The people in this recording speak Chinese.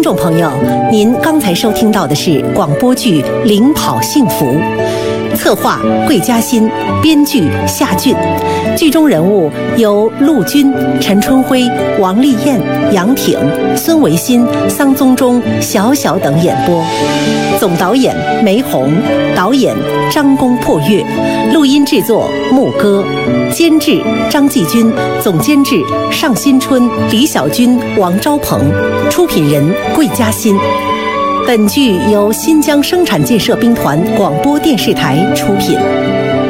众朋友，您刚才收听到的是广播剧《领跑幸福》，策划桂嘉欣，编剧夏俊，剧中人物由陆军、陈春辉、王丽燕、杨挺、孙维新、桑宗忠、小小等演播。总导演梅红，导演张公破月，录音制作牧歌，监制张继军，总监制尚新春、李小军、王昭鹏，出品人桂嘉欣。本剧由新疆生产建设兵团广播电视台出品。